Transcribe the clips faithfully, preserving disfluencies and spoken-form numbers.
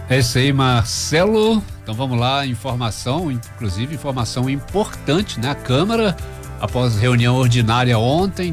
É isso aí, Marcelo. Então vamos lá, informação, inclusive informação importante, né? A Câmara, após reunião ordinária ontem,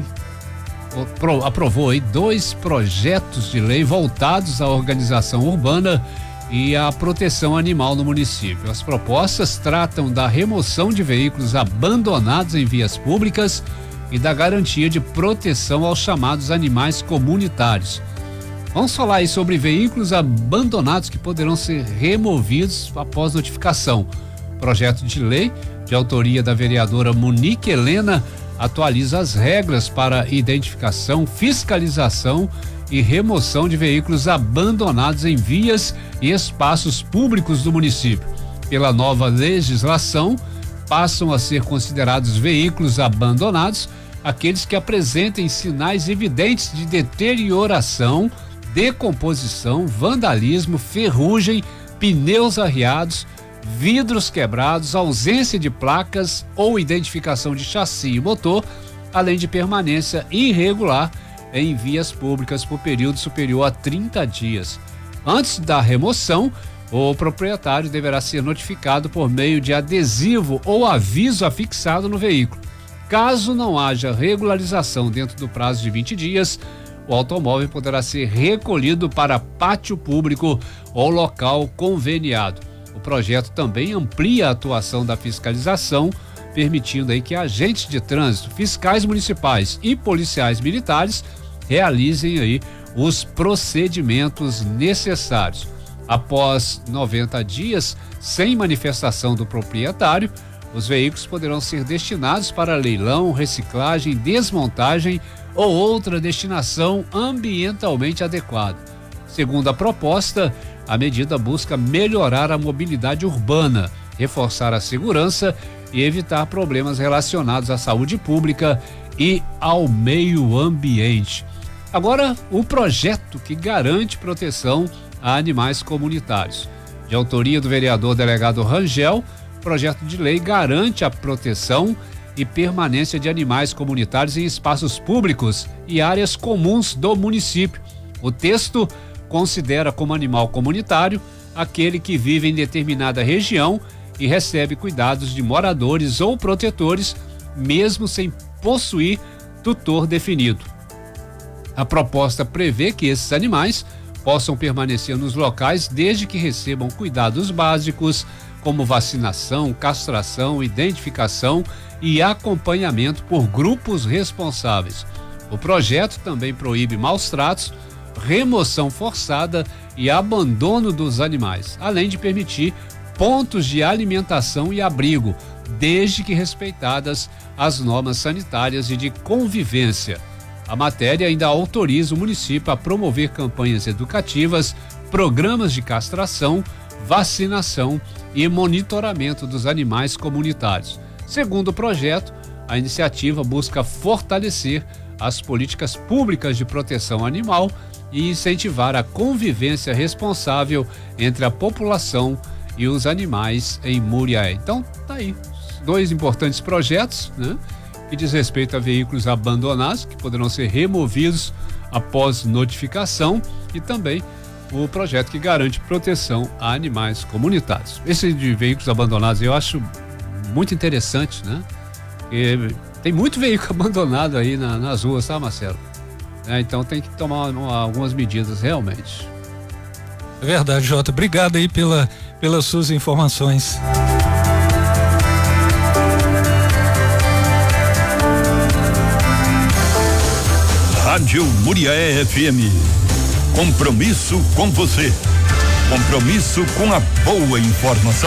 aprovou aí dois projetos de lei voltados à organização urbana e à proteção animal no município. As propostas tratam da remoção de veículos abandonados em vias públicas e da garantia de proteção aos chamados animais comunitários. Vamos falar aí sobre veículos abandonados que poderão ser removidos após notificação. Projeto de lei, de autoria da vereadora Monique Helena, atualiza as regras para identificação, fiscalização e remoção de veículos abandonados em vias e espaços públicos do município. Pela nova legislação, passam a ser considerados veículos abandonados aqueles que apresentem sinais evidentes de deterioração, decomposição, vandalismo, ferrugem, pneus arriados, vidros quebrados, ausência de placas ou identificação de chassi e motor, além de permanência irregular em vias públicas por período superior a trinta dias. Antes da remoção, o proprietário deverá ser notificado por meio de adesivo ou aviso afixado no veículo. Caso não haja regularização dentro do prazo de vinte dias, o automóvel poderá ser recolhido para pátio público ou local conveniado. O projeto também amplia a atuação da fiscalização, permitindo aí que agentes de trânsito, fiscais municipais e policiais militares realizem aí os procedimentos necessários. Após noventa dias, sem manifestação do proprietário, os veículos poderão ser destinados para leilão, reciclagem, desmontagem ou outra destinação ambientalmente adequada. Segundo a proposta, a medida busca melhorar a mobilidade urbana, reforçar a segurança e evitar problemas relacionados à saúde pública e ao meio ambiente. Agora, o projeto que garante proteção a animais comunitários. De autoria do vereador delegado Rangel, o projeto de lei garante a proteção e permanência de animais comunitários em espaços públicos e áreas comuns do município. O texto considera como animal comunitário aquele que vive em determinada região e recebe cuidados de moradores ou protetores, mesmo sem possuir tutor definido. A proposta prevê que esses animais possam permanecer nos locais desde que recebam cuidados básicos, como vacinação, castração, identificação e acompanhamento por grupos responsáveis. O projeto também proíbe maus tratos, remoção forçada e abandono dos animais, além de permitir pontos de alimentação e abrigo, desde que respeitadas as normas sanitárias e de convivência. A matéria ainda autoriza o município a promover campanhas educativas, programas de castração, vacinação e monitoramento dos animais comunitários. Segundo o projeto, a iniciativa busca fortalecer as políticas públicas de proteção animal e incentivar a convivência responsável entre a população e os animais em Muriaé. Então, tá aí, dois importantes projetos, né? Que diz respeito a veículos abandonados, que poderão ser removidos após notificação, e também o projeto que garante proteção a animais comunitários. Esse de veículos abandonados eu acho muito interessante, né? E tem muito veículo abandonado aí na, nas ruas, tá, Marcelo? É, então tem que tomar uma, algumas medidas realmente. É verdade, Jota. Obrigado aí pela, pelas suas informações. Rádio Muriaé F M. Compromisso com você. Compromisso com a boa informação.